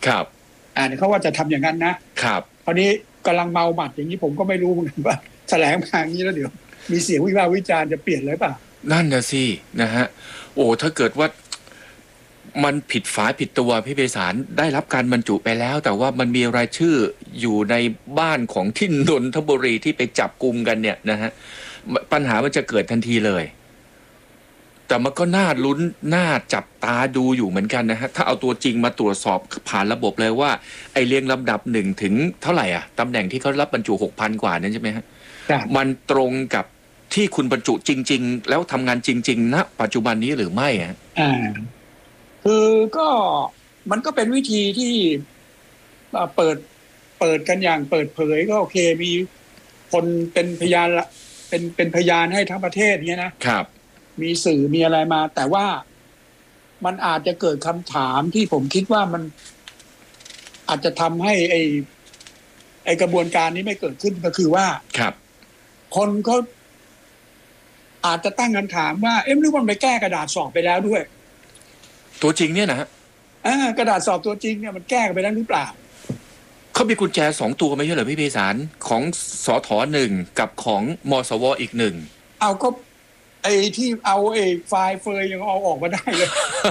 ครับเนี่ยเขาว่าจะทำอย่างนั้นนะครับคราวนี้กำลังเมาหมัดอย่างนี้ผมก็ไม่รู้เหมือนกันว่าแถลงมาอย่างนี้แล้วเดี๋ยวมีเสียงวิพากษ์วิจารณ์จะเปลี่ยนเลยเปล่านั่นนะสินะฮะโอ้ถ้าเกิดว่ามันผิดฝาผิดตัวพี่ไพศาลได้รับการบรรจุไปแล้ว แต่ว่ามันมีรายชื่ออยู่ในบ้านของที่นนทบุรีที่ไปจับกุมกันเนี่ยนะฮะปัญหามันจะเกิดทันทีเลยแต่มันก็น่าลุ้นน่าจับตาดูอยู่เหมือนกันนะฮะถ้าเอาตัวจริงมาตรวจสอบผ่านระบบเลยว่าไอเรียงลำดับ1 ถึงเท่าไหร่อ่ะตำแหน่งที่เขารับบรรจุ 6,000 กว่านั้นใช่ไหมฮะมันตรงกับที่คุณบรรจุจริงๆแล้วทำงานจริงๆณปัจจุบันนี้หรือไม่ฮะคือก็มันก็เป็นวิธีที่เปิดกันอย่างเปิดเผยก็โอเคมีคนเป็นพยานเป็นพยานให้ทั้งประเทศเนี้ยนะครับมีสื่อมีอะไรมาแต่ว่ามันอาจจะเกิดคำถามที่ผมคิดว่ามันอาจจะทำให้ไอกระบวนการนี้ไม่เกิดขึ้นก็คือว่าครับคนเขาอาจจะตั้งคำถามว่าหรือมันไปแก้กระดาษสอบไปแล้วด้วยตัวจริงเนี่ยนะฮะกระดาษสอบตัวจริงเนี่ยมันแก้ไปแล้วหรือเปล่าเขามีกุญแจ2 ตัวไม่ใช่เหรอพี่ไพศาลของสถ1กับของมสวอีก1 เอาก็ไอ้ที่เอาไฟล์เฟยยังเอาออกมาได้เลย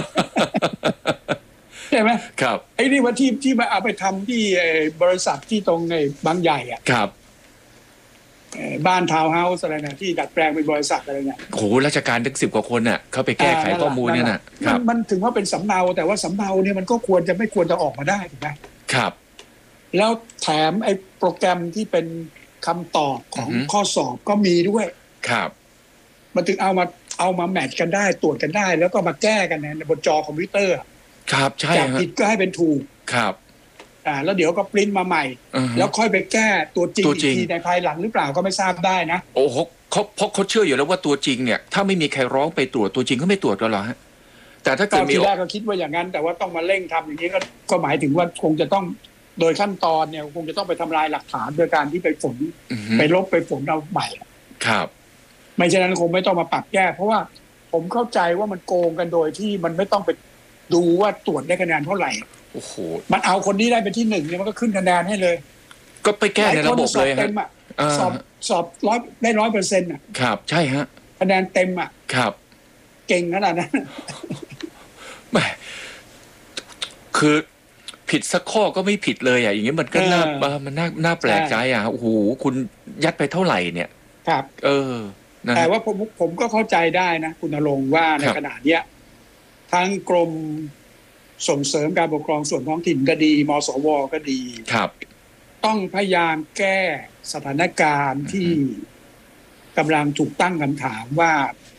ใช่ไหมครับไอ้นี่ว่าที่มาเอาไปทำที่บริษัทที่ตรงบางใหญ่อ่ะครับบ้านทาวน์เฮาส์อะไรนะที่ดัดแปลงเป็นบริษัทอะไรเนี่ยโหราชการตั้ง10 กว่าคนน่ะเขาไปแก้ไขข้อมูลเนี่ยนะครับมันถึงว่าเป็นสำเนาแต่ว่าสำเนาเนี่ยมันก็ไม่ควรจะออกมาได้ถูกไหมครับแล้วแถมไอ้โปรแกรมที่เป็นคำตอบของข้อสอบก็มีด้วยครับมันถึงเอามาแมทช์กันได้ตรวจกันได้แล้วก็มาแก้กันในบนจอคอมพิวเตอร์ครับใช่จากผิดก็ให้เป็นถูกครับแล้วเดี๋ยวก็ปริ้นมาใหม่แล้วค่อยไปแก้ตัวจริงอีกทีในภายหลังหรือเปล่าก็ไม่ทราบได้นะโอ้โหเขาเชื่ออยู่แล้วว่าตัวจริงเนี่ยถ้าไม่มีใครร้องไปตรวจตัวจริงก็ไม่ตรวจกันหรอฮะแต่ถ้าเกิดทีแรกก็คิดว่าอย่างนั้นแต่ว่าต้องมาเร่งทำอย่างนี้ก็หมายถึงว่าคงจะต้องโดยขั้นตอนเนี่ยคงจะต้องไปทำลายหลักฐานโดยการที่ไปฝนไปลบไปฝนเอาใหม่ครับไม่ฉะนั้นคงไม่ต้องมาปรับแก้เพราะว่าผมเข้าใจว่ามันโกงกันโดยที่มันไม่ต้องไปดูว่าตรวจได้คะแนนเท่าไหร่โอ้โหมันเอาคนที่ได้เป็นที่1เนี่ยมันก็ขึ้นคะแนนให้เลยก็ไปแก้ในระบบเลยฮะสอบได้100%อ่ะครับใช่ฮะคะแนนเต็มอ่ะครับเก่งขนาดนั้นแหมคือผิดสักข้อก็ไม่ผิดเลยอ่ะอย่างนี้มันก็น่าแปลกใจอ่ะโอ้โหคุณยัดไปเท่าไหร่เนี่ยครับแต่ว่าผมก็เข้าใจได้นะคุณณรงค์ว่าในขณะเนี้ยทั้งกรมส่งเสริมการปกครองส่วนท้องถิ่นก็ดีมสวก็ดีครับต้องพยายามแก้สถานการณ์ที่กำลังถูกตั้งคำถามว่า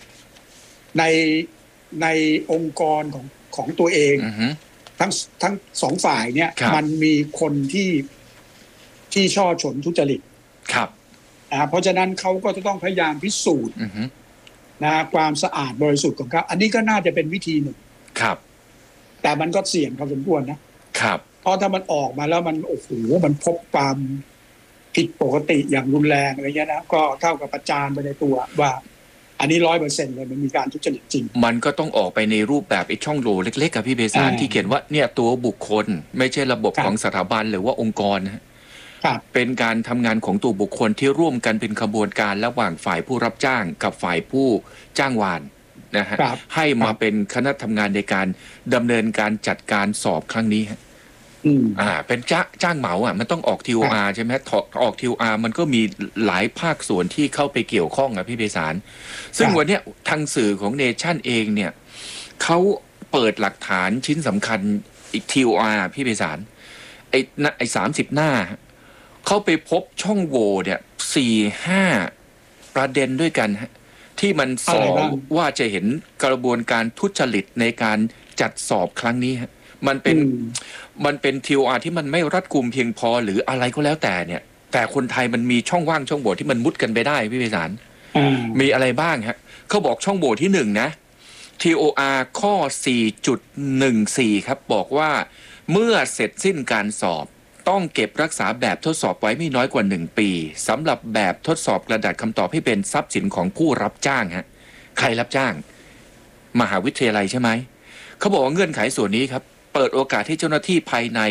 ในองค์กรของตัวเองทั้ง2 ฝ่ายเนี่ยมันมีคนที่ช่อฉนทุจริตครับเพราะฉะนั้นเขาก็จะต้องพยายามพิสูจน์ความสะอาดบริสุทธิ์ของเขาอันนี้ก็น่าจะเป็นวิธีหนึ่งครับแต่มันก็เสี่ยงพอสมควรนะครับเพราะถ้ามันออกมาแล้วมันโอ้โหมันพบความผิดปกติอย่างรุนแรงอะไรเงี้ยนะก็เท่ากับประจานไปในตัวว่าอันนี้100%เลยมันมีการทุจริตจริงมันก็ต้องออกไปในรูปแบบไอ้ช่องโหว่เล็กๆกับพี่เบสานที่เขียนว่าเนี่ยตัวบุคคลไม่ใช่ระบบของสถาบันหรือว่าองค์กรนะเป็นการทำงานของตัวบุคคลที่ร่วมกันเป็นขบวนการระหว่างฝ่ายผู้รับจ้างกับฝ่ายผู้จ้างวานนะฮะให้มาเป็นคณะทำงานในการดำเนินการจัดการสอบครั้งนี้ฮะเป็นจ้างเหมามันต้องออก TOR ใช่ไหมออก TOR มันก็มีหลายภาคส่วนที่เข้าไปเกี่ยวข้องพี่เบสารซึ่งวันนี้ทางสื่อของเนชั่นเองเนี่ยเขาเปิดหลักฐานชิ้นสำคัญอีก TOR พี่เบสารไอ้30 หน้าเขาไปพบช่องโหว่เนี่ย4-5 ประเด็นด้วยกันที่มันสอบว่าจะเห็นกระบวนการทุจริตในการจัดสอบครั้งนี้มันเป็นTORที่มันไม่รัดกุมเพียงพอหรืออะไรก็แล้วแต่เนี่ยแต่คนไทยมันมีช่องว่างช่องโหว่ที่มันมุดกันไปได้พี่ไพศาลมีอะไรบ้างเขาบอกช่องโหว่ที่1นะ TOR ข้อ 4.14 ครับบอกว่าเมื่อเสร็จสิ้นการสอบต้องเก็บรักษาแบบทดสอบไว้ไม่น้อยกว่า1 ปีสำหรับแบบทดสอบกระดาษคำตอบให้เป็นทรัพย์สินของผู้รับจ้างใครรับจ้างมหาวิทยาลัยใช่ไหมเขาบอกว่าเงื่อนไขส่วนนี้ครับเปิดโอกาสให้เจ้าหน้าที่ภายใน